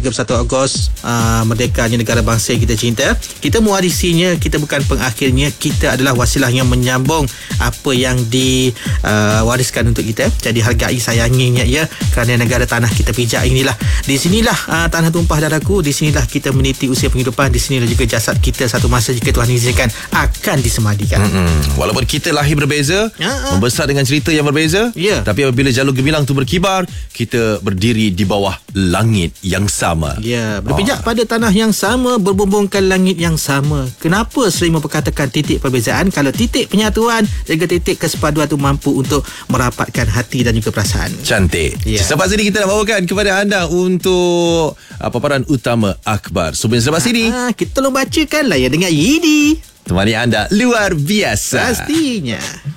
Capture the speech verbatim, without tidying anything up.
tiga puluh satu Ogos, uh, merdekanya negara bangsa yang kita cinta. Kita mewarisinya, kita bukan pengakhirnya, kita adalah wasilah yang menyambung apa yang diwariskan uh, untuk kita. Jadi hargai, sayanginya ya, kerana negara tanah kita pijak inilah. Di sinilah uh, tanah tumpah darahku, di sinilah kita meniti usia penghidupan, di sinilah juga jasad kita satu masa jika Tuhan izinkan akan disemadikan. Mm-hmm. Walaupun kita lahir berbeza, uh-huh. membesar dengan cerita yang berbeza, yeah. tapi apabila jalur gemilang tu berkibar, kita berdiri di bawah langit yang sama. Ya, berpijak oh. pada tanah yang sama, berbumbungkan langit yang sama. Kenapa sering memperkatakan titik perbezaan kalau titik penyatuan juga titik kesepaduan tu mampu untuk merapatkan hati dan juga perasaan. Cantik. Ya. Selepas ini kita nak bawakan kepada anda untuk uh, paparan utama akhbar. So, selepas ini ah, kita tolong bacakan lah ya dengan Yidi. Temani anda luar biasa. Pastinya.